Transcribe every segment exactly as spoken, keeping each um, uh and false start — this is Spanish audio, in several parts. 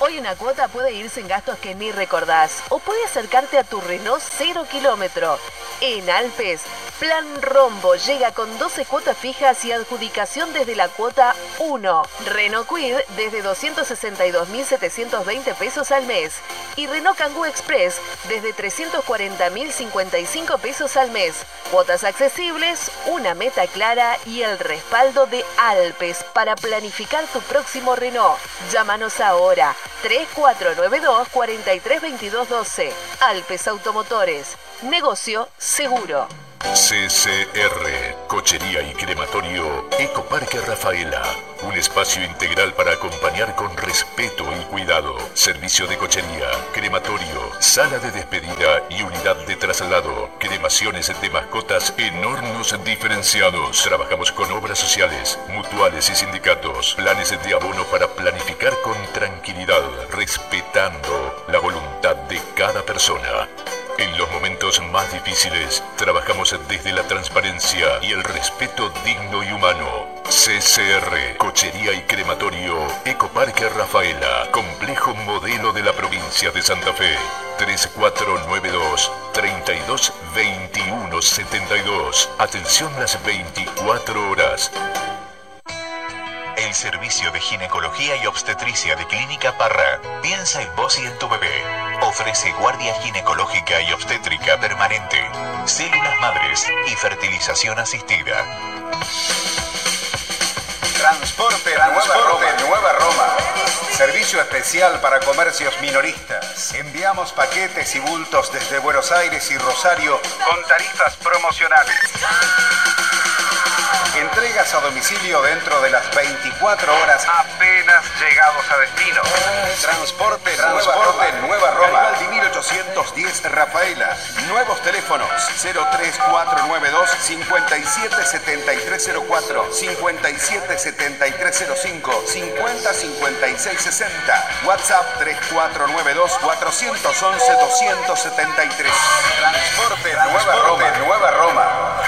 Hoy una cuota puede irse en gastos que ni recordás o puede acercarte a tu Renault cero kilómetro. En Alpes, Plan Rombo llega con doce cuotas fijas y adjudicación desde la cuota uno. Renault Kwid desde doscientos sesenta y dos mil setecientos veinte pesos al mes. Y Renault Kangoo Express desde trescientos cuarenta mil cincuenta y cinco pesos al mes. Cuotas accesibles, una meta clara y el respaldo de Alpes para planificar tu próximo Renault. Llámanos ahora tres cuatro nueve dos, cuatro tres dos dos uno dos. Alpes Automotores. Negocio seguro. C C R, Cochería y Crematorio Ecoparque Rafaela. Un espacio integral para acompañar con respeto y cuidado. Servicio de cochería, crematorio, sala de despedida y unidad de traslado. Cremaciones de mascotas en hornos diferenciados. Trabajamos con obras sociales, mutuales y sindicatos. Planes de abono para planificar con tranquilidad, respetando la voluntad de cada persona. En los momentos más difíciles, trabajamos desde la transparencia y el respeto digno y humano. C C R, Cochería y Crematorio Ecoparque Rafaela, complejo modelo de la provincia de Santa Fe. tres cuatro nueve dos, treinta y dos, veintiuno setenta y dos. Atención las veinticuatro horas. El servicio de ginecología y obstetricia de Clínica Parra piensa en vos y en tu bebé. Ofrece guardia ginecológica y obstétrica permanente, células madres y fertilización asistida. Transporte, Transporte Nueva, Roma. Nueva Roma. Servicio especial para comercios minoristas. Enviamos paquetes y bultos desde Buenos Aires y Rosario con tarifas promocionales. Entregas a domicilio dentro de las veinticuatro horas apenas llegados a destino. Transporte, Transporte Nueva Roma. Garibaldi mil ochocientos diez Rafaela. Nuevos teléfonos cero tres cuatro nueve dos, cinco siete siete tres cero cuatro, cinco siete siete tres cero cinco, cincuenta cincuenta y seis sesenta. WhatsApp tres cuatro nueve dos, cuatro uno uno, dos siete tres. Transporte, Transporte Nueva Roma. Nueva Roma.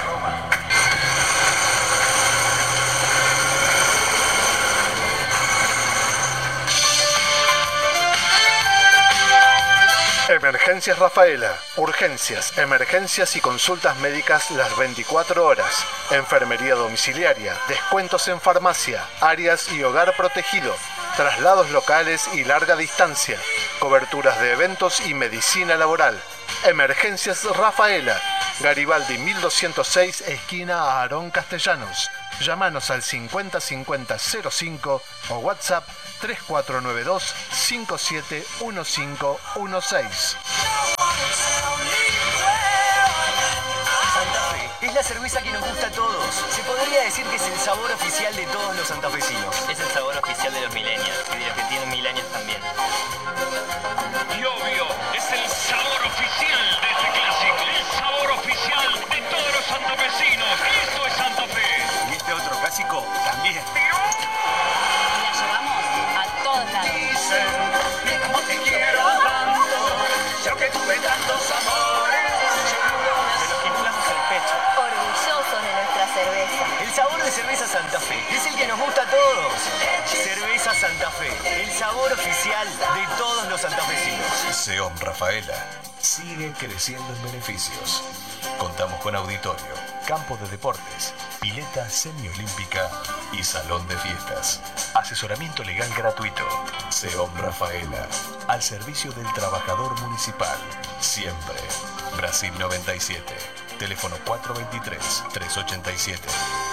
Emergencias Rafaela. Urgencias, emergencias y consultas médicas las veinticuatro horas. Enfermería domiciliaria, descuentos en farmacia, áreas y hogar protegido, traslados locales y larga distancia, coberturas de eventos y medicina laboral. Emergencias Rafaela. Garibaldi mil doscientos seis, esquina Aarón Castellanos. Llámanos al cincuenta cincuenta cero cinco o WhatsApp tres cuatro nueve dos, cinco siete uno cinco uno seis. Santa Fe es la cerveza que nos gusta a todos. Se podría decir que es el sabor oficial de todos los santafesinos. Es el sabor oficial de los millennials y de los que tienen mil años también. Y obvio, es el sabor oficial de este clásico. El sabor oficial de todos los santafesinos. Esto es Santa Fe. Y este otro clásico también. La llevamos a todos lados. Dicen que como te quiero tanto, yo que tuve tantos amores. De los que inflamos el pecho. Orgullosos de nuestra cerveza. El sabor de cerveza Santa Fe es el que nos gusta a todos. Cerveza Santa Fe, el sabor oficial de todos los santafesinos. SEOM Rafaela sigue creciendo en beneficios. Contamos con auditorio, campo de deportes, pileta semiolímpica y salón de fiestas. Asesoramiento legal gratuito. SEOM Rafaela, al servicio del trabajador municipal. Siempre. Brasil noventa y siete. Teléfono cuatro dos tres, tres ocho siete.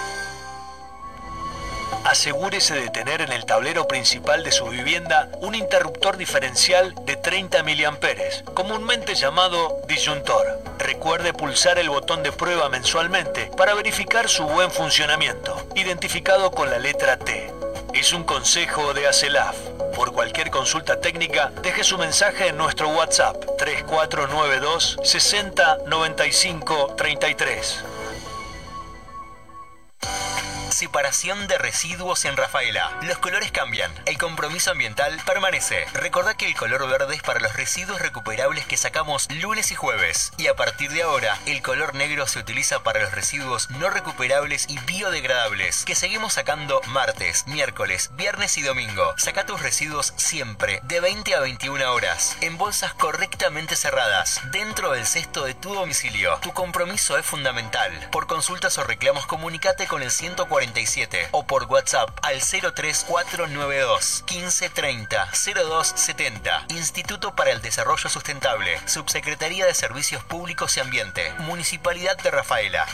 Asegúrese de tener en el tablero principal de su vivienda un interruptor diferencial de treinta miliamperios, comúnmente llamado disyuntor. Recuerde pulsar el botón de prueba mensualmente para verificar su buen funcionamiento, identificado con la letra T. Es un consejo de ACELAF. Por cualquier consulta técnica, deje su mensaje en nuestro WhatsApp tres cuatro nueve dos, sesenta, noventa y cinco, treinta y tres. separación de residuos en Rafaela. Los colores cambian, el compromiso ambiental permanece. Recordá que el color verde es para los residuos recuperables que sacamos lunes y jueves. Y a partir de ahora, el color negro se utiliza para los residuos no recuperables y biodegradables, que seguimos sacando martes, miércoles, viernes y domingo. Saca tus residuos siempre, de veinte a veintiuna horas, en bolsas correctamente cerradas, dentro del cesto de tu domicilio. Tu compromiso es fundamental. Por consultas o reclamos, comunicate con el ciento cuarenta y siete o por WhatsApp al cero tres cuatro nueve dos, quince treinta, cero dos setenta. Instituto para el Desarrollo Sustentable, Subsecretaría de Servicios Públicos y Ambiente, Municipalidad de Rafaela.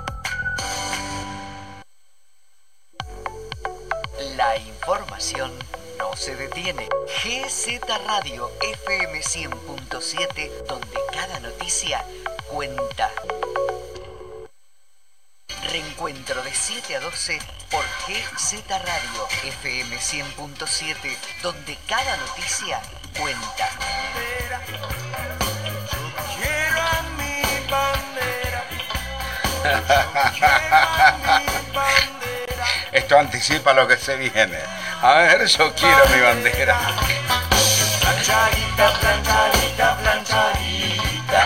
La información no se detiene. G Z Radio F M cien punto siete, donde cada noticia cuenta. Reencuentro de siete a doce por G Z Radio F M cien punto siete, donde cada noticia cuenta. Quiero a mi bandera. Esto anticipa lo que se viene. A ver, yo quiero mi bandera. Planchadita, planchadita, planchadita.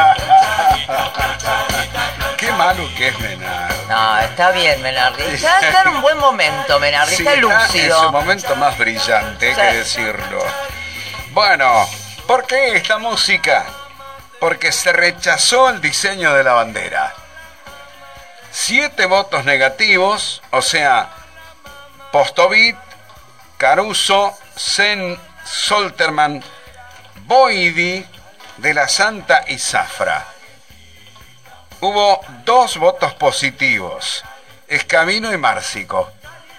Qué malo que es Menardi. No, está bien Menardi. Está, está en un buen momento Menardi, Sí, está lúcido. Está en su momento más brillante, hay Sí. que decirlo. Bueno, ¿por qué esta música? Porque se rechazó el diseño de la bandera. Siete votos negativos, o sea, Postovit, Caruso, Zen, Solterman, Boidi, De la Santa y Zafra. Hubo dos votos positivos, Escamino y Márcico.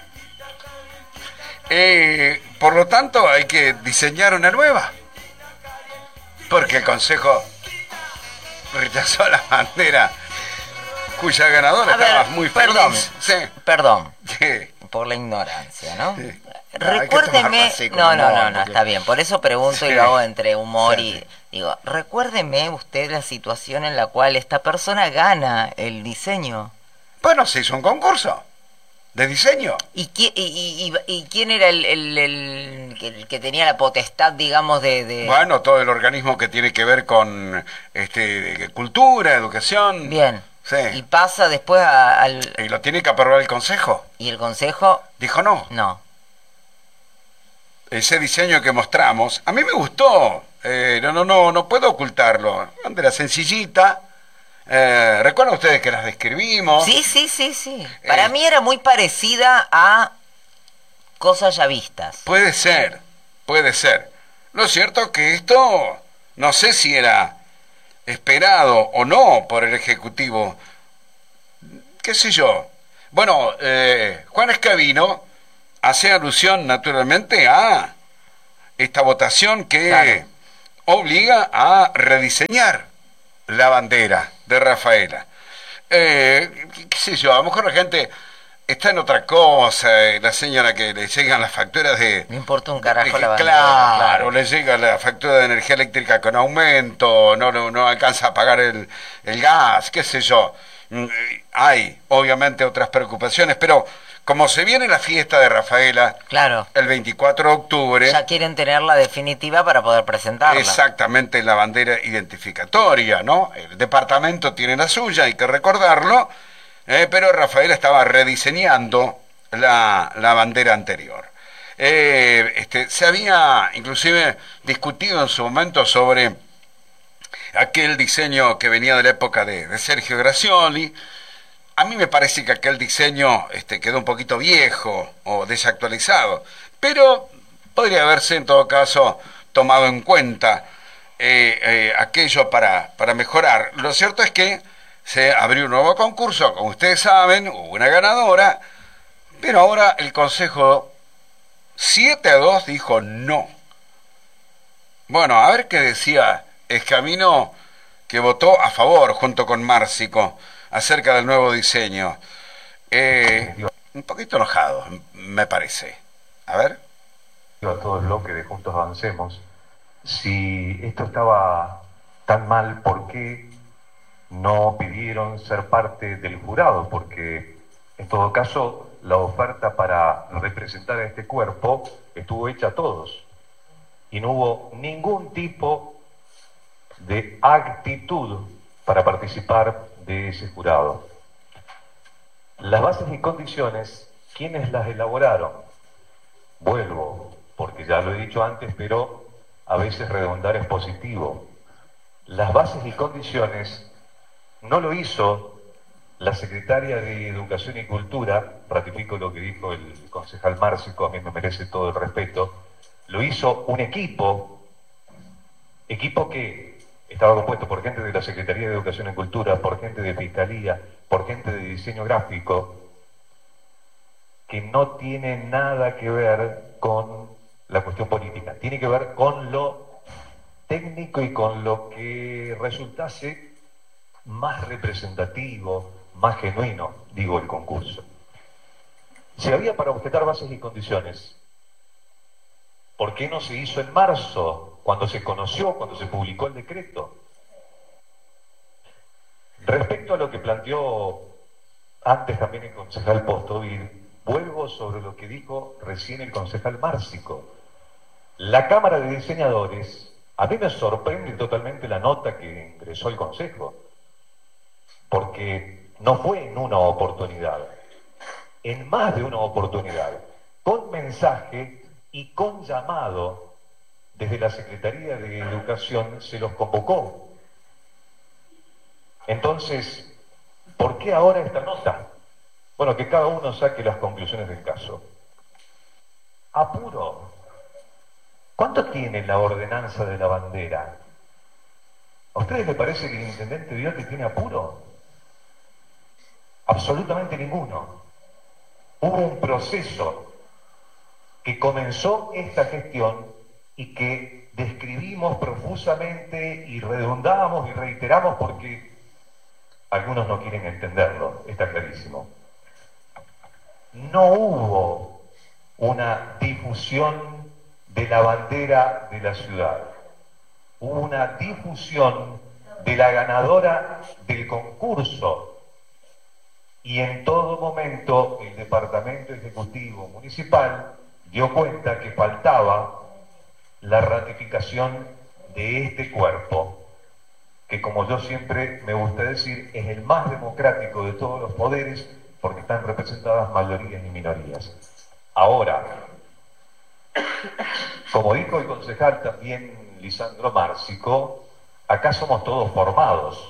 Eh, por lo tanto, hay que diseñar una nueva. Porque el Consejo rechazó la bandera cuya ganadora A ver, estaba muy feliz. perdón, Sí. perdón ¿Qué? por la ignorancia, ¿no? Sí. Recuérdeme, Hay que tomarlo así con no, no, humor, no, no, porque- está bien, por eso pregunto y Sí. lo hago entre humor Sí, y sí. digo, recuérdeme usted la situación en la cual esta persona gana el diseño. Bueno, se hizo un concurso de diseño. ¿Y, qui- y, y- y- y quién era el, el- el que, el que tenía la potestad, digamos, de... de- Bueno, todo el organismo que tiene que ver con este, cultura, educación. Bien. Sí. Y pasa después a- al... Y lo tiene que aprobar el Consejo. ¿Y el Consejo? Dijo no. No. Ese diseño que mostramos, a mí me gustó. Eh, no, no, no, no puedo ocultarlo. Bandera sencillita. Eh, ¿Recuerdan ustedes que las describimos? Sí, sí, sí, sí. Para Eh. mí era muy parecida a cosas ya vistas. Puede ser, puede ser. Lo cierto es que esto, no sé si era esperado o no por el Ejecutivo. ¿Qué sé yo? Bueno, eh, Juan Escabino hace alusión naturalmente a esta votación que Claro. obliga a rediseñar la bandera de Rafaela. Eh, qué sé yo, a lo mejor la gente está en otra cosa, eh, la señora que le llegan las facturas de... No importa un carajo de- la bandera. claro, claro. le llega la factura de energía eléctrica con aumento, no, no, no alcanza a pagar el, el gas, qué sé yo. Mm, Hay, obviamente, otras preocupaciones, pero como se viene la fiesta de Rafaela, Claro. el veinticuatro de octubre, Ya quieren tenerla definitiva para poder presentarla. exactamente la bandera identificatoria, ¿no? El departamento tiene la suya, hay que recordarlo, eh, pero Rafaela estaba rediseñando la, la bandera anterior. Eh, este, se había inclusive discutido en su momento sobre aquel diseño que venía de la época de, de Sergio Gracioli. A mí me parece que aquel diseño este, quedó un poquito viejo o desactualizado, pero podría haberse en todo caso tomado en cuenta eh, eh, aquello para, para mejorar. Lo cierto es que se abrió un nuevo concurso, como ustedes saben, hubo una ganadora, pero ahora el Consejo siete a dos dijo no. Bueno, a ver qué decía Escamino, que votó a favor junto con Márcico acerca del nuevo diseño. Eh, un poquito enojado, me parece. A ver. A todo el bloque de Juntos Avancemos, si esto estaba tan mal, ¿por qué no pidieron ser parte del jurado? Porque en todo caso la oferta para representar a este cuerpo estuvo hecha a todos y no hubo ningún tipo de actitud para participar de ese jurado. Las bases y condiciones, ¿quiénes las elaboraron? Vuelvo, porque ya lo he dicho antes, pero a veces redundar es positivo. Las bases y condiciones no lo hizo la secretaria de Educación y Cultura, ratifico lo que dijo el concejal Márcico, a mí me merece todo el respeto, lo hizo un equipo, equipo que estaba compuesto por gente de la Secretaría de Educación y Cultura, por gente de Fiscalía, por gente de diseño gráfico, que no tiene nada que ver con la cuestión política, tiene que ver con lo técnico y con lo que resultase más representativo, más genuino, digo, el concurso. Si había para objetar bases y condiciones, ¿por qué no se hizo en marzo, cuando se conoció, cuando se publicó el decreto? Respecto a lo que planteó antes también el concejal Postovir, vuelvo sobre lo que dijo recién el concejal Márcico. La Cámara de Diseñadores, a mí me sorprende totalmente la nota que ingresó el Consejo, porque no fue en una oportunidad, en más de una oportunidad, con mensaje y con llamado desde la Secretaría de Educación se los convocó. Entonces, ¿por qué ahora esta nota? Bueno, que cada uno saque las conclusiones del caso. Apuro. ¿Cuánto tiene la ordenanza de la bandera? ¿A ustedes les parece que el intendente Violli tiene apuro? Absolutamente ninguno. Hubo un proceso que comenzó esta gestión y que describimos profusamente y redundamos y reiteramos porque algunos no quieren entenderlo, está clarísimo. No hubo una difusión de la bandera de la ciudad. Hubo una difusión de la ganadora del concurso. Y en todo momento el Departamento Ejecutivo Municipal dio cuenta que faltaba la ratificación de este cuerpo, que como yo siempre me gusta decir, es el más democrático de todos los poderes, porque están representadas mayorías y minorías. Ahora, como dijo el concejal también Lisandro Márcico, acá somos todos formados.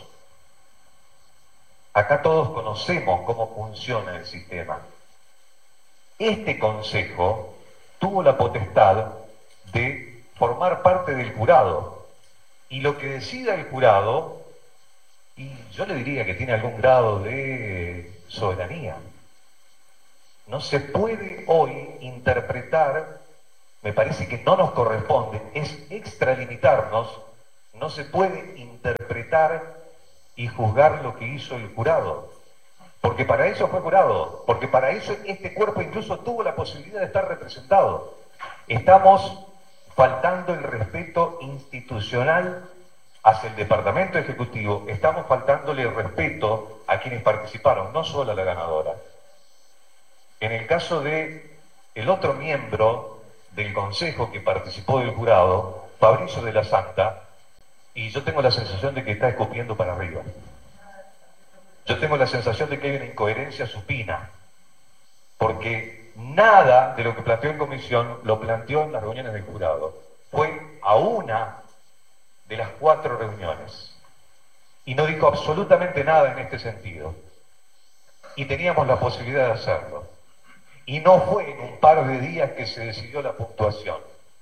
Acá todos conocemos cómo funciona el sistema. Este consejo tuvo la potestad de formar parte del jurado. Y lo que decida el jurado, y yo le diría que tiene algún grado de soberanía. No se puede hoy interpretar, me parece que no nos corresponde, es extralimitarnos, no se puede interpretar y juzgar lo que hizo el jurado, porque para eso fue jurado, porque para eso este cuerpo incluso tuvo la posibilidad de estar representado. Estamos faltando el respeto institucional hacia el Departamento Ejecutivo, estamos faltándole el respeto a quienes participaron, no solo a la ganadora. En el caso de el otro miembro del Consejo que participó del jurado, Fabricio de la Santa, y yo tengo la sensación de que está escupiendo para arriba. Yo tengo la sensación de que hay una incoherencia supina, porque nada de lo que planteó en comisión lo planteó en las reuniones del jurado. Fue a una de las cuatro reuniones y no dijo absolutamente nada en este sentido. Y teníamos la posibilidad de hacerlo. Y no fue en un par de días que se decidió la puntuación.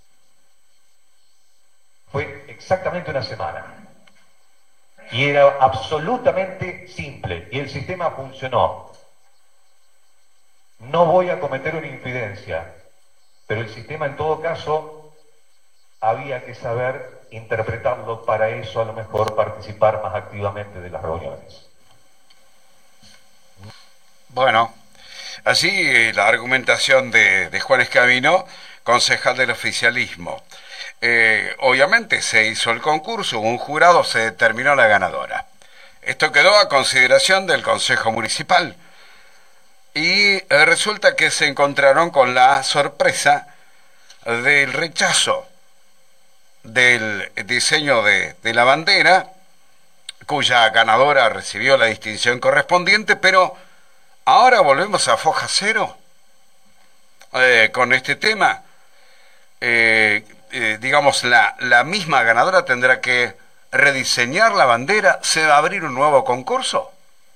Fue exactamente una semana. Y era absolutamente simple. Y el sistema funcionó. No voy a cometer una infidencia, pero el sistema en todo caso había que saber interpretarlo, para eso a lo mejor participar más activamente de las reuniones. Bueno, así la argumentación de, de Juan Escabino, concejal del oficialismo. Eh, obviamente se hizo el concurso, hubo un jurado, se determinó la ganadora. Esto quedó a consideración del Consejo Municipal. y eh, resulta que se encontraron con la sorpresa del rechazo del diseño de, de la bandera, cuya ganadora recibió la distinción correspondiente, pero ahora volvemos a foja cero eh, con este tema. Eh, eh, digamos, la, la misma ganadora tendrá que rediseñar la bandera. ¿Se va a abrir un nuevo concurso?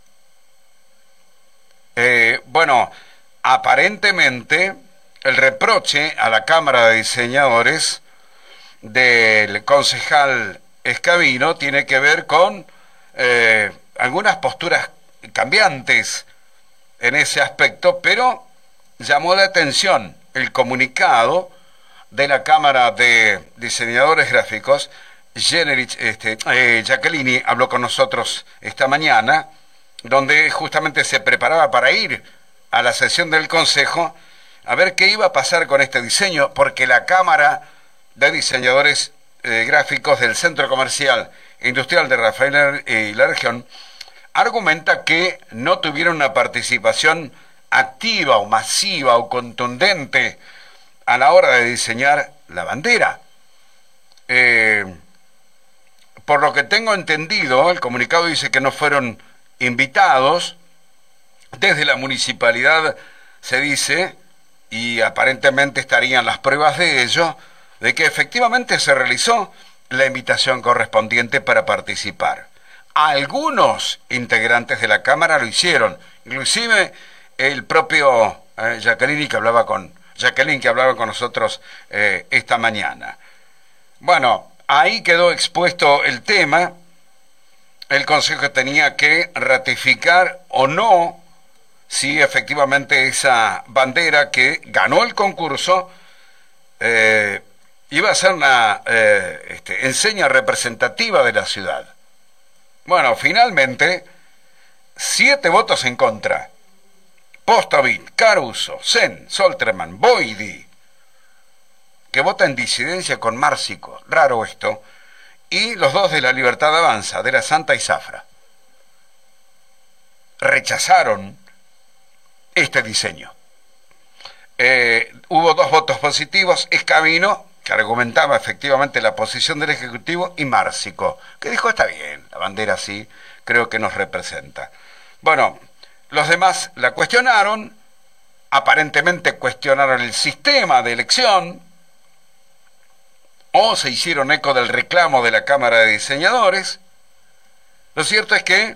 Eh, bueno, aparentemente el reproche a la Cámara de Diseñadores del concejal Escabino tiene que ver con eh, algunas posturas cambiantes en ese aspecto, pero llamó la atención el comunicado de la Cámara de Diseñadores Gráficos. Generich, este, eh, Jacqueline habló con nosotros esta mañana, donde justamente se preparaba para ir a la sesión del Consejo a ver qué iba a pasar con este diseño, porque la Cámara de Diseñadores eh, Gráficos del Centro Comercial e Industrial de Rafaela y la región argumenta que no tuvieron una participación activa o masiva o contundente a la hora de diseñar la bandera. Eh, por lo que tengo entendido, el comunicado dice que no fueron invitados. Desde la municipalidad se dice, y aparentemente estarían las pruebas de ello, de que efectivamente se realizó la invitación correspondiente para participar. Algunos integrantes de la Cámara lo hicieron, inclusive el propio eh, Jacqueline que hablaba con Jacqueline que hablaba con nosotros eh, esta mañana. Bueno, ahí quedó expuesto el tema. El Consejo tenía que ratificar o no si efectivamente esa bandera que ganó el concurso eh, iba a ser una eh, este, enseña representativa de la ciudad. Bueno, finalmente, siete votos en contra. Postovit, Caruso, Sen, Solterman, Boidi, que vota en disidencia con Márcico, raro esto, y los dos de la Libertad Avanza, de la Santa y Zafra, rechazaron este diseño. Eh, hubo dos votos positivos, Escabino, que argumentaba efectivamente la posición del Ejecutivo, y Márcico, que dijo, está bien, la bandera sí, creo que nos representa. Bueno, los demás la cuestionaron, aparentemente cuestionaron el sistema de elección, o se hicieron eco del reclamo de la Cámara de Diseñadores. Lo cierto es que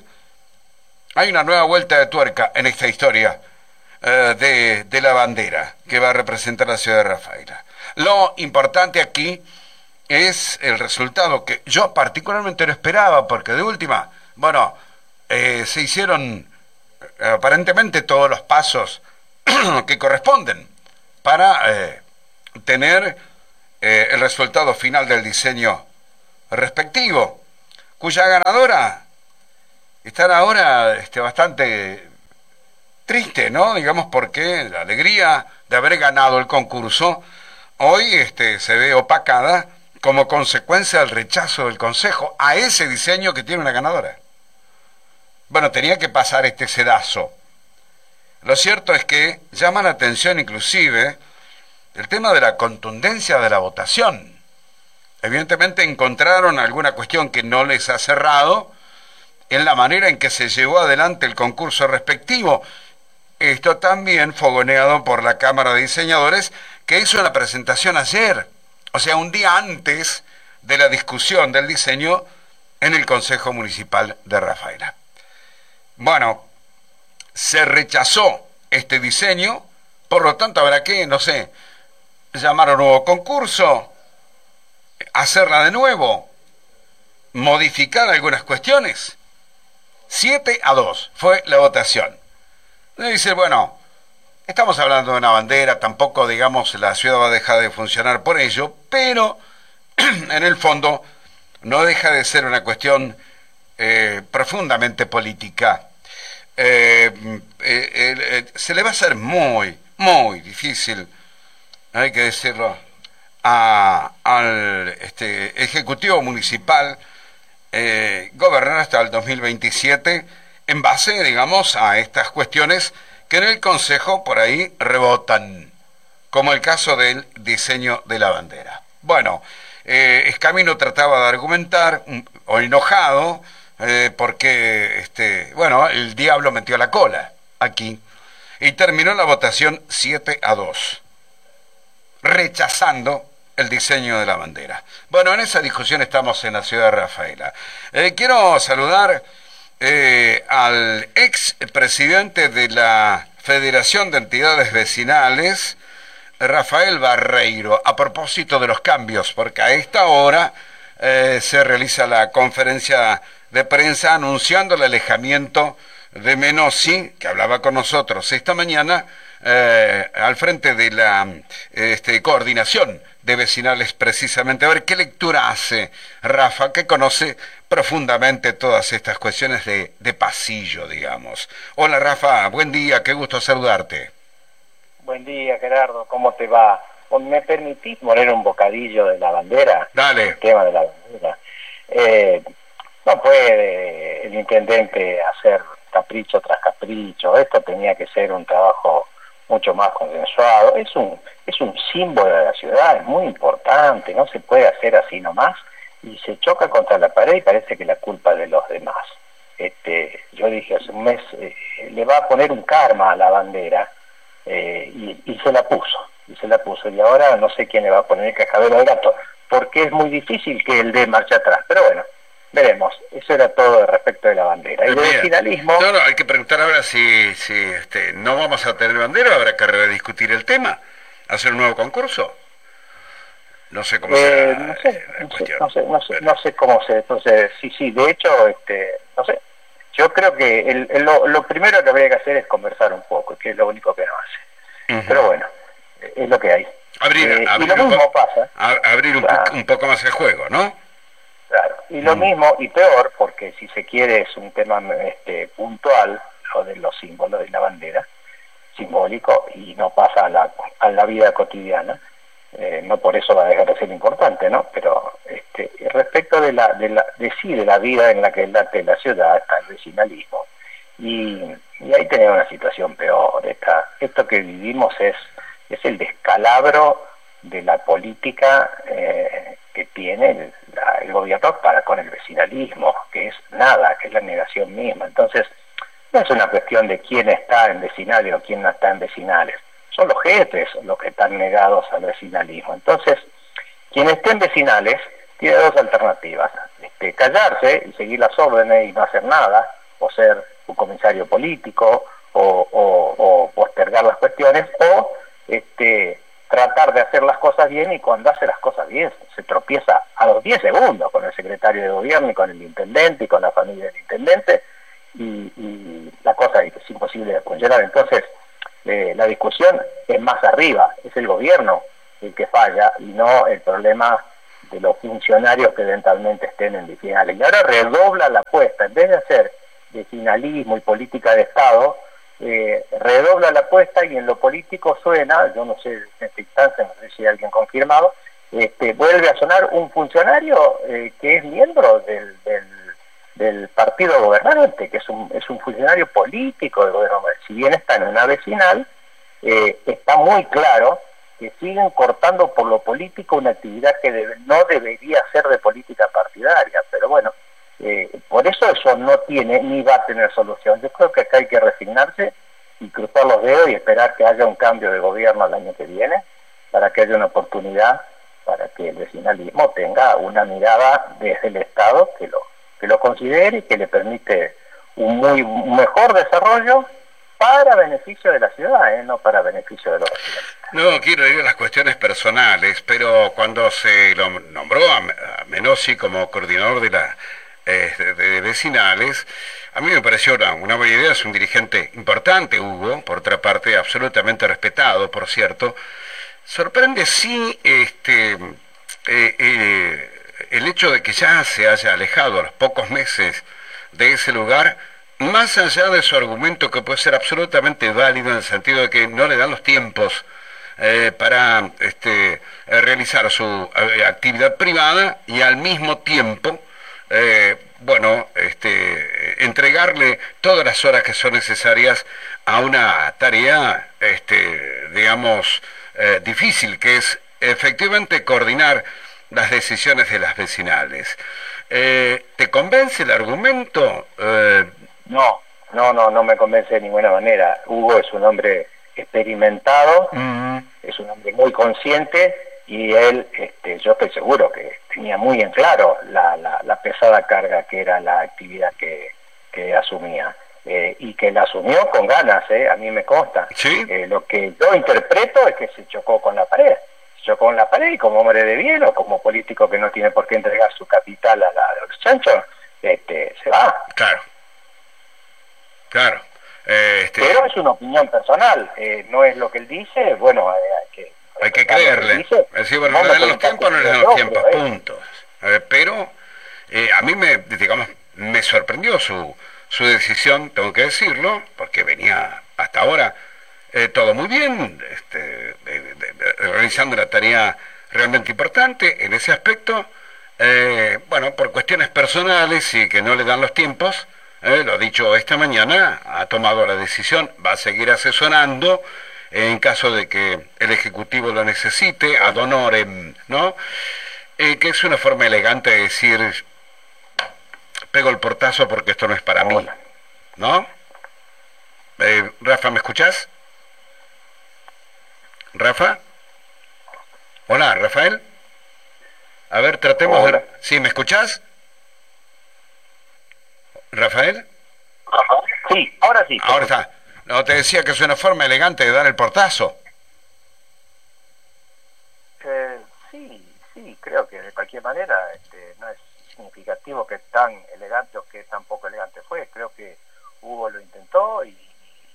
hay una nueva vuelta de tuerca en esta historia eh, de, de la bandera que va a representar la ciudad de Rafaela. Lo importante aquí es el resultado, que yo particularmente lo esperaba, porque de última, bueno, eh, se hicieron eh, aparentemente todos los pasos que corresponden para eh, tener eh, el resultado final del diseño respectivo, cuya ganadora está ahora este, bastante triste, ¿no? Digamos, porque la alegría de haber ganado el concurso hoy este, se ve opacada como consecuencia del rechazo del Consejo a ese diseño que tiene una ganadora. Bueno, tenía que pasar este sedazo. Lo cierto es que llama la atención inclusive el tema de la contundencia de la votación. Evidentemente encontraron alguna cuestión que no les ha cerrado en la manera en que se llevó adelante el concurso respectivo. Esto también fogoneado por la Cámara de Diseñadores, que hizo la presentación ayer, o sea, un día antes de la discusión del diseño en el Consejo Municipal de Rafaela. Bueno, se rechazó este diseño, por lo tanto habrá que, no sé, llamar a un nuevo concurso, hacerla de nuevo, modificar algunas cuestiones. siete a dos fue la votación. Le dice, bueno, estamos hablando de una bandera, tampoco, digamos, la ciudad va a dejar de funcionar por ello, pero en el fondo no deja de ser una cuestión eh, profundamente política. Eh, eh, eh, eh, se le va a hacer muy, muy difícil, hay que decirlo, a, al este, Ejecutivo Municipal eh, gobernar hasta el dos mil veintisiete en base, digamos, a estas cuestiones que en el Consejo por ahí rebotan, como el caso del diseño de la bandera. Bueno, eh, Escamino trataba de argumentar, o enojado, eh, porque, este, bueno, el diablo metió la cola aquí, y terminó la votación siete a dos, rechazando el diseño de la bandera. Bueno, en esa discusión estamos en la ciudad de Rafaela. Eh, quiero saludar eh, al ex presidente de la Federación de Entidades Vecinales, Rafael Barreiro, a propósito de los cambios, porque a esta hora eh, se realiza la conferencia de prensa anunciando el alejamiento de Menossi, que hablaba con nosotros esta mañana, eh, al frente de la este, coordinación de vecinales precisamente. A ver, ¿qué lectura hace Rafa, que conoce profundamente todas estas cuestiones de, de pasillo, digamos? Hola Rafa, buen día, qué gusto saludarte. Buen día, Gerardo, ¿cómo te va? ¿Me permitís poner un bocadillo de la bandera? Dale. El tema de la bandera. Eh, no puede el intendente hacer capricho tras capricho. Esto tenía que ser un trabajo mucho más consensuado. Es un es un símbolo de la ciudad, es muy importante, no se puede hacer así nomás, y se choca contra la pared y parece que la culpa es de los demás. Este, yo dije hace un mes, eh, le va a poner un karma a la bandera, eh, y, y se la puso, y se la puso, y ahora no sé quién le va a poner el cascabel al gato, porque es muy difícil que él dé marcha atrás, pero bueno, veremos. Eso era todo respecto de la bandera. Y de vecinalismo... No, no, hay que preguntar ahora si, si este, no vamos a tener bandera, habrá que rediscutir el tema, hacer un nuevo concurso. No sé cómo eh, será no sé, la no sé, cuestión. no sé, no sé, no sé cómo se... Entonces, sí, sí, de hecho, este, no sé, yo creo que el, el, lo, lo primero que habría que hacer es conversar un poco, que es lo único que no hace. Uh-huh. Pero bueno, es lo que hay. Abrir, eh, abrir, y lo un, mismo po pasa. A, abrir un, claro. po un poco más el juego, ¿no? Claro, y lo mm. mismo, y peor, porque si se quiere es un tema este, puntual, lo de los símbolos de la bandera, simbólico, y no pasa a la, a la vida cotidiana, eh, no por eso va a dejar de ser importante, ¿no? Pero este, respecto de la, de la, de sí, de la vida en la que late la ciudad, está el vecinalismo, y, y ahí tenemos una situación peor. Esta, esto que vivimos es, es el descalabro de la política eh, que tiene el, la, el gobierno para con el vecinalismo, que es nada, que es la negación misma. Entonces, no es una cuestión de quién está en vecinales o quién no está en vecinales, son los jefes los que están negados al vecinalismo. Entonces, quien esté en vecinales tiene dos alternativas: este, callarse y seguir las órdenes y no hacer nada, o ser un comisario político, o, o, o postergar las cuestiones, o este tratar de hacer las cosas bien, y cuando hace las cosas bien se tropieza a los diez segundos con el secretario de gobierno y con el intendente y con la familia del intendente, y, y la cosa es imposible de congelar. Entonces eh, la discusión es más arriba, es el gobierno el que falla y no el problema de los funcionarios que eventualmente estén en vecinales. Y ahora redobla la apuesta, en vez de hacer vecinalismo y política de Estado, Eh, redobla la apuesta, y en lo político suena, yo no sé en esta instancia, no sé si hay alguien confirmado, este, vuelve a sonar un funcionario eh, que es miembro del, del, del partido gobernante, que es un, es un funcionario político del gobierno. Si bien está en una vecinal, eh, está muy claro que siguen cortando por lo político una actividad que debe, no debería ser de política partidaria, pero bueno, Eh, por eso eso no tiene ni va a tener solución. Yo creo que acá hay que resignarse y cruzar los dedos y esperar que haya un cambio de gobierno el año que viene, para que haya una oportunidad para que el vecinalismo tenga una mirada desde el Estado que lo que lo considere y que le permite un muy un mejor desarrollo para beneficio de la ciudad, ¿eh? No para beneficio de los vecinos. No quiero ir a las cuestiones personales, pero cuando se lo nombró a Menossi como coordinador de la De, de vecinales, a mí me pareció una, una buena idea. Es un dirigente importante, Hugo, por otra parte absolutamente respetado, por cierto. Sorprende sí este eh, eh, el hecho de que ya se haya alejado a los pocos meses de ese lugar, más allá de su argumento, que puede ser absolutamente válido en el sentido de que no le dan los tiempos eh, para este, realizar su eh, actividad privada, y al mismo tiempo Eh, bueno, este, entregarle todas las horas que son necesarias a una tarea, este, digamos, eh, difícil, que es efectivamente coordinar las decisiones de las vecinales. Eh, ¿Te convence el argumento? Eh, no, no, no, no me convence de ninguna manera. Hugo es un hombre experimentado, uh-huh. es un hombre muy consciente y él, este, yo estoy seguro que tenía muy en claro la, la, la pesada carga que era la actividad que, que asumía. Eh, y que la asumió con ganas, eh, a mí me consta. ¿Sí? Eh, lo que yo interpreto es que se chocó con la pared. Se chocó con la pared y como hombre de bien o como político que no tiene por qué entregar su capital a, la, a los chanchos, este, se va. Claro. Claro. Eh, este... Pero es una opinión personal, eh, no es lo que él dice, bueno, eh, hay que... Hay que creerle. Dice, es decir, bueno, no le den los tiempos, no le den los tiempos, punto. Eh, pero eh, a mí me, digamos, me sorprendió su... su decisión, tengo que decirlo, porque venía hasta ahora eh, todo muy bien, este, de, de, de, realizando una tarea realmente importante en ese aspecto. Eh, bueno, por cuestiones personales y que no le dan los tiempos, eh, lo dicho esta mañana, ha tomado la decisión, va a seguir asesorando en caso de que el Ejecutivo lo necesite, ad honorem, ¿no? Eh, que es una forma elegante de decir... pego el portazo porque esto no es para mí, ¿no? Eh, Rafa, ¿me escuchás? ¿Rafa? Hola, Rafael. A ver, tratemos Hola. de... ¿Sí, me escuchás? ¿Rafael? Sí, ahora sí. Ahora está. No, te decía que es una forma elegante de dar el portazo. Eh, sí, sí, creo que de cualquier manera este, no es significativo que tan elegante o que tan poco elegante fue. Creo que Hugo lo intentó y,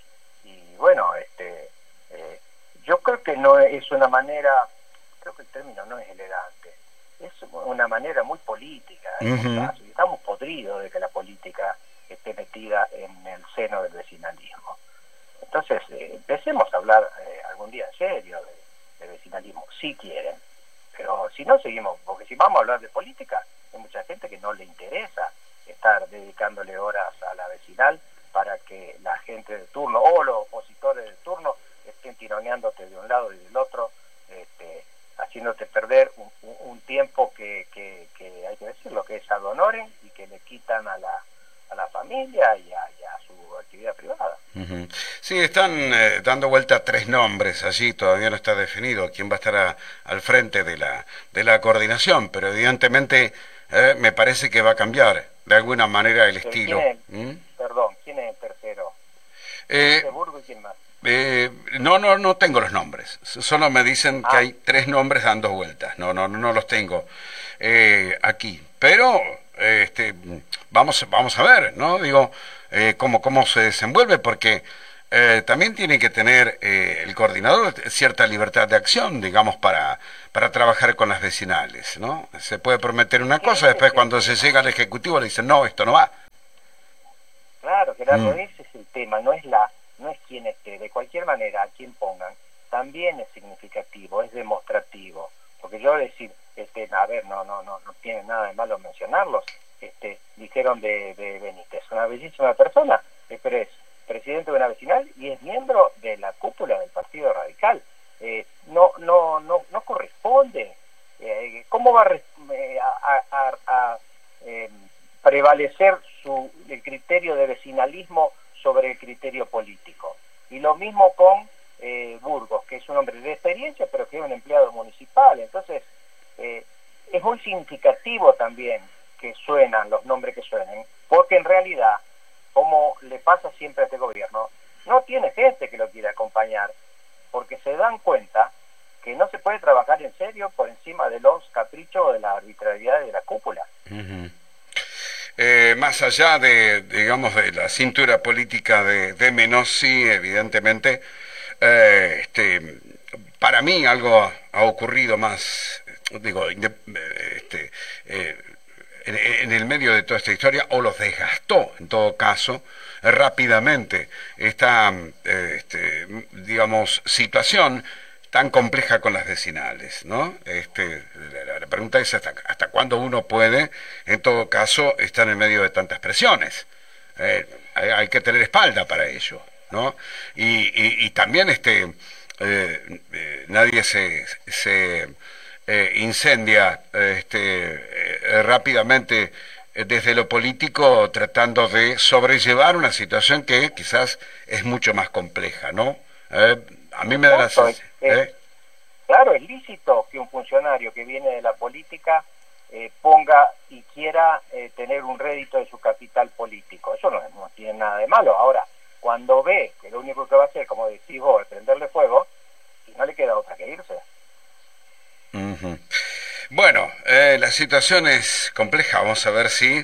y bueno, este eh, yo creo que no es una manera, creo que el término no es elegante, es una manera muy política. Uh-huh. Y estamos podridos de que la política esté metida en el seno del vecinalismo. Entonces, eh, empecemos a hablar eh, algún día en serio de, de vecinalismo, si quieren. Pero si no, seguimos, porque si vamos a hablar de política, hay mucha gente que no le interesa estar dedicándole horas a la vecinal para que la gente de turno o los opositores de turno estén tironeándote de un lado y del otro, este, haciéndote perder un, un, un tiempo que, que, que hay que decirlo, que es ad honorem y que le quitan a la, a la familia y a, y a su actividad privada. Uh-huh. Sí, están eh, dando vuelta tres nombres allí, todavía no está definido quién va a estar a, al frente de la, de la coordinación, pero evidentemente eh, me parece que va a cambiar de alguna manera el estilo. ¿Quién es, ¿Mm? Perdón, ¿quién es el tercero? Eh, ¿De Burgo y quién más? Eh, no, no, no tengo los nombres, solo me dicen ah. que hay tres nombres dando vueltas, no, no, no los tengo eh, aquí, pero eh, este, vamos, vamos a ver, ¿no? Digo, eh, cómo, cómo se desenvuelve, porque eh, también tiene que tener eh, el coordinador cierta libertad de acción, digamos, para, para trabajar con las vecinales, ¿no? Se puede prometer una cosa, después cuando se llega al Ejecutivo le dicen, no, esto no va. Claro, Gerardo, mm. ese es el tema, no es la no es quien esté, de cualquier manera, a quien pongan, también es significativo, es demostrativo, porque yo decir, este, a ver, no, no, no, no tiene nada de malo mencionarlos, este, dijeron de, de Benítez, una bellísima persona, pero es presidente de una vecinal y es miembro de la cúpula del Partido Radical, eh, no, no, no, no corresponde, eh, ¿cómo va a, a, a, a eh, prevalecer su, el criterio de vecinalismo sobre el criterio político? Y lo mismo con eh, Burgos, que es un hombre de experiencia, pero que es un empleado municipal. Entonces, eh, es muy significativo también que suenan los nombres que suenen, porque en realidad, como le pasa siempre a este gobierno, no tiene gente que lo quiera acompañar, porque se dan cuenta que no se puede trabajar en serio por encima de los caprichos o de la arbitrariedad de la cúpula. Uh-huh. Eh, más allá de, digamos, de la cintura política de, de Menossi, evidentemente, eh, este, para mí algo ha ocurrido más, digo, este, eh, en, en el medio de toda esta historia, o los desgastó, en todo caso, eh, rápidamente, esta, eh, este, digamos, situación tan compleja con las vecinales, ¿no? Este, pregunta es hasta, hasta cuándo uno puede, en todo caso, estar en medio de tantas presiones. Eh, hay, hay que tener espalda para ello, ¿no? Y, y, y también este eh, eh, nadie se, se eh, incendia este, eh, rápidamente desde lo político tratando de sobrellevar una situación que quizás es mucho más compleja, ¿no? Eh, a mí me da la sensación... ¿eh? Claro, es lícito que un funcionario que viene de la política eh, ponga y quiera eh, tener un rédito de su capital político. Eso no, no tiene nada de malo. Ahora, cuando ve que lo único que va a hacer, como decís vos, es prenderle fuego, y no le queda otra que irse. Uh-huh. Bueno, eh, la situación es compleja. Vamos a ver si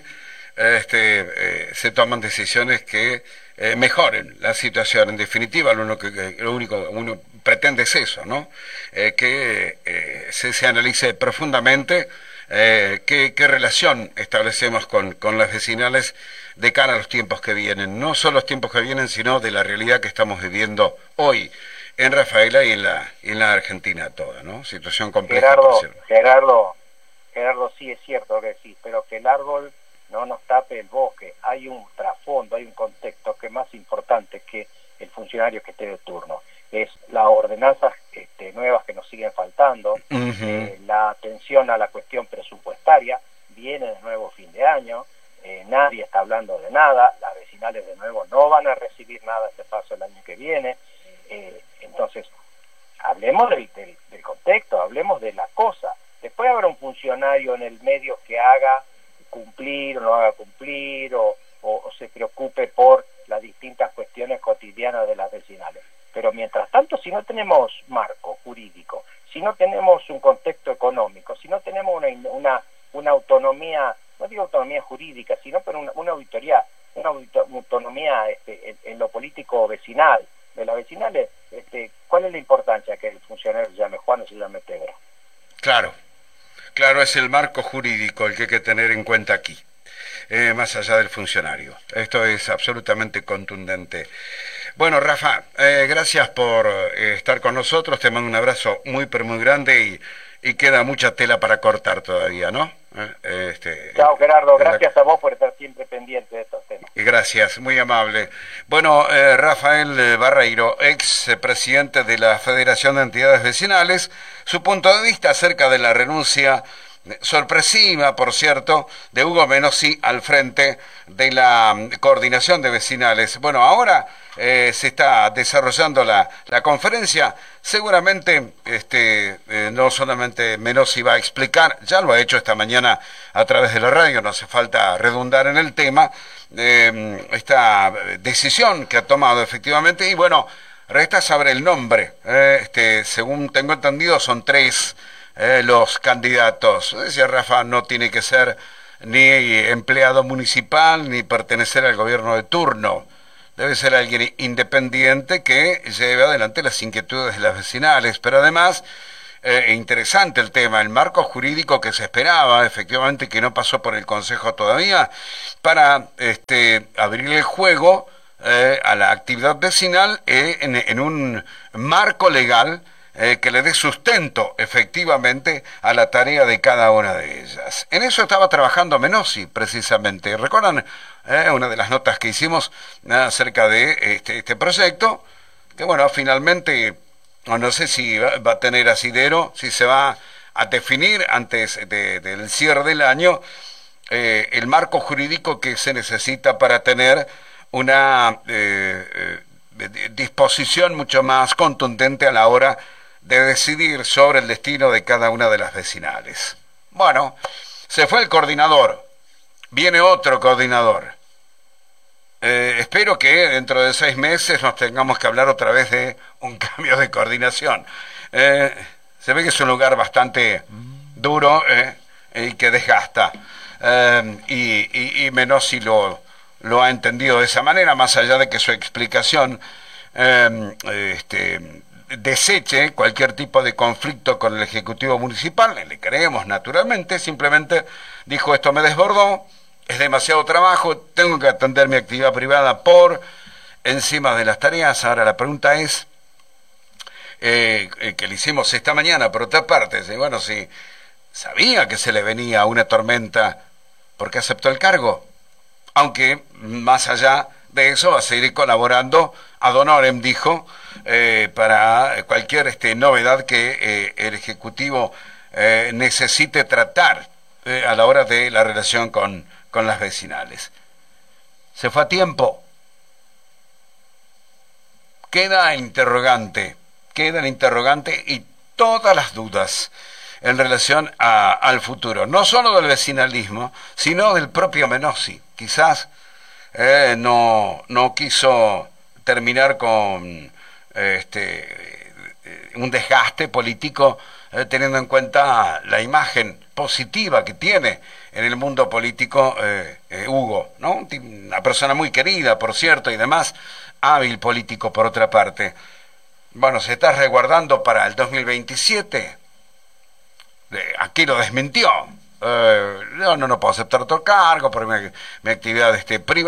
este, eh, se toman decisiones que eh, mejoren la situación. En definitiva, lo único que lo único uno pretende es eso, ¿no? Eh, que eh, se, se analice profundamente eh, qué, qué relación establecemos con, con las vecinales de cara a los tiempos que vienen. No solo los tiempos que vienen, sino de la realidad que estamos viviendo hoy en Rafaela y en la, y en la Argentina toda, ¿no? Situación compleja. Gerardo, Gerardo, Gerardo, sí es cierto que sí, pero que el árbol no nos tape el bosque. Hay un trasfondo, hay un contexto que es más importante que el funcionario que esté de turno. Es las ordenanzas este, nuevas que nos siguen faltando, uh-huh. eh, la atención a la cuestión presupuestaria, viene de nuevo fin de año, eh, nadie está hablando de nada, las vecinales de nuevo no van a recibir nada este paso el año que viene, eh, entonces hablemos del, del, del contexto, hablemos de la cosa. Después habrá un funcionario en el medio que haga cumplir o no haga cumplir o, o, o se preocupe por las distintas cuestiones cotidianas de las vecinales. Pero mientras tanto, si no tenemos marco jurídico, si no tenemos un contexto económico, si no tenemos una, una, una autonomía, no digo autonomía jurídica, sino pero una, una auditoría, una autonomía este, en, en lo político vecinal, de las vecinales, este, ¿cuál es la importancia que el funcionario se llame Juan o se llame Pedro? Claro, claro, es el marco jurídico el que hay que tener en cuenta aquí, eh, más allá del funcionario. Esto es absolutamente contundente. Bueno, Rafa, eh, gracias por eh, estar con nosotros, te mando un abrazo muy, pero muy grande y, y queda mucha tela para cortar todavía, ¿no? Eh, este, Chao, Gerardo, gracias la... a vos por estar siempre pendiente de estos temas. Gracias, muy amable. Bueno, eh, Rafael Barreiro, ex presidente de la Federación de Entidades Vecinales, su punto de vista acerca de la renuncia sorpresiva, por cierto, de Hugo Menossi al frente de la coordinación de vecinales. Bueno, ahora eh, se está desarrollando la, la conferencia. Seguramente este, eh, no solamente Menossi va a explicar, ya lo ha hecho esta mañana a través de la radio, no hace falta redundar en el tema, eh, esta decisión que ha tomado efectivamente, y bueno, resta saber el nombre. Eh, este, según tengo entendido, son tres Eh, los candidatos. Decía Rafa, no tiene que ser ni empleado municipal ni pertenecer al gobierno de turno. Debe ser alguien independiente que lleve adelante las inquietudes de las vecinales. Pero además, eh, interesante el tema, el marco jurídico que se esperaba, efectivamente, que no pasó por el Consejo todavía, para este, abrir el juego eh, a la actividad vecinal eh, en, en un marco legal Eh, que le dé sustento efectivamente a la tarea de cada una de ellas. En eso estaba trabajando Menossi, precisamente. ¿Recuerdan eh, una de las notas que hicimos eh, acerca de este, este proyecto? Que bueno, finalmente, no sé si va, va a tener asidero, si se va a definir antes de, del cierre del año eh, el marco jurídico que se necesita para tener una eh, eh, disposición mucho más contundente a la hora de decidir sobre el destino de cada una de las vecinales. Bueno, se fue el coordinador, viene otro coordinador. Eh, espero que dentro de seis meses nos tengamos que hablar otra vez de un cambio de coordinación. Eh, se ve que es un lugar bastante duro eh, y que desgasta. Eh, y, y, y Menossi lo, lo ha entendido de esa manera, más allá de que su explicación eh, este, deseche cualquier tipo de conflicto con el Ejecutivo Municipal. Le creemos naturalmente, simplemente dijo: esto me desbordó, es demasiado trabajo, tengo que atender mi actividad privada por encima de las tareas. Ahora la pregunta es, eh, eh, que le hicimos esta mañana, por otra parte, si, bueno, si, sabía que se le venía una tormenta porque aceptó el cargo, aunque más allá de eso va a seguir colaborando ad honorem, dijo, eh, para cualquier este, novedad que eh, el Ejecutivo eh, necesite tratar eh, a la hora de la relación con, con las vecinales. Se fue a tiempo. Queda el interrogante, queda el interrogante y todas las dudas en relación a, al futuro, no solo del vecinalismo, sino del propio Menossi. Quizás eh, no, no quiso terminar con este, un desgaste político, eh, teniendo en cuenta la imagen positiva que tiene en el mundo político eh, eh, Hugo, ¿no? Una persona muy querida, por cierto, y demás, hábil político por otra parte. Bueno, se está resguardando para el dos mil veintisiete. Aquí lo desmintió. Eh, yo no, no puedo aceptar otro cargo por mi, mi actividad este, privada.